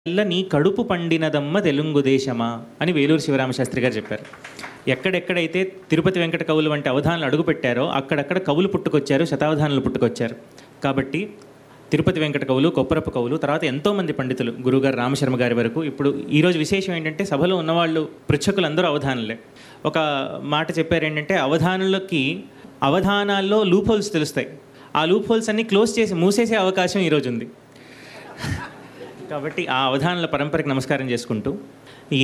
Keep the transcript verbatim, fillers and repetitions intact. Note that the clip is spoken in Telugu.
ఎల్ల నీ కడుపు పండినదమ్మ తెలుగుదేశమా అని వేలూరు శివరామశాస్త్రి గారు చెప్పారు. ఎక్కడెక్కడైతే తిరుపతి వెంకట కవులు వంటి అవధానాలు అడుగుపెట్టారో అక్కడక్కడ కవులు పుట్టుకొచ్చారు, శతావధానాలు పుట్టుకొచ్చారు. కాబట్టి తిరుపతి వెంకట కవులు, కొప్పరపు కవులు, తర్వాత ఎంతోమంది పండితులు, గురువుగారు రామశర్మ గారి వరకు. ఇప్పుడు ఈరోజు విశేషం ఏంటంటే సభలో ఉన్నవాళ్ళు పృచ్ఛకులందరూ అవధానులే. ఒక మాట చెప్పారు ఏంటంటే, అవధానులకి అవధానాల్లో లూప్ హోల్స్ తెలుస్తాయి, ఆ లూప్ హోల్స్ అన్నీ క్లోజ్ చేసి మూసేసే అవకాశం ఈరోజు ఉంది. కాబట్టి ఆ అవధానాల పరంపరకి నమస్కారం చేసుకుంటూ